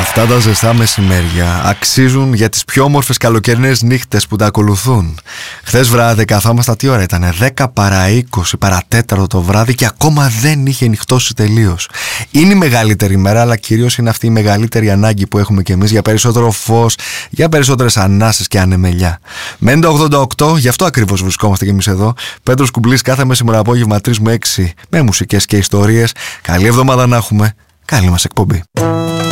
Αυτά τα ζεστά μεσημέρια αξίζουν για τις πιο όμορφες καλοκαιρινές νύχτες που τα ακολουθούν. Χθες βράδυ καθόμασταν, τι ώρα ήταν, 10 παρά 20 παρατέταρτο το βράδυ και ακόμα δεν είχε νυχτώσει τελείως. Είναι η μεγαλύτερη μέρα, αλλά κυρίως είναι αυτή η μεγαλύτερη ανάγκη που έχουμε κι εμείς για περισσότερο φως, για περισσότερες ανάσες και ανεμελιά. Μένει το 88, γι' αυτό ακριβώς βρισκόμαστε κι εμείς εδώ. Πέτρος Κουμπλής κάθε μεσημερινό απόγευμα 3 με 6 με μουσικές και ιστορίες. Καλή εβδομάδα να έχουμε, καλή μας εκπομπή.